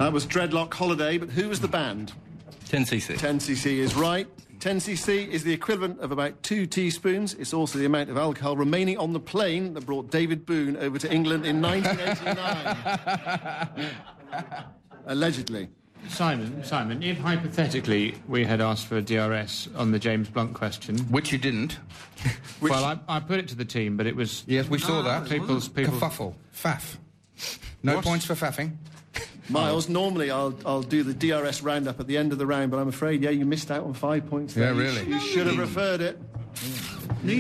That was Dreadlock Holiday, but who was the band? 10cc. 10cc is right. 10cc is the equivalent of about 2 teaspoons. It's also the amount of alcohol remaining on the plane that brought David Boone over to England in 1989. Allegedly. Simon, if hypothetically we had asked for a DRS on the James Blunt question... Which you didn't. Well, I put it to the team, but it was... Yes, we saw that. People's... Kerfuffle. Faff. No points for faffing. Miles, normally I'll do the DRS roundup at the end of the round, but I'm afraid, you missed out on 5 points there. Yeah, really? You should have referred it.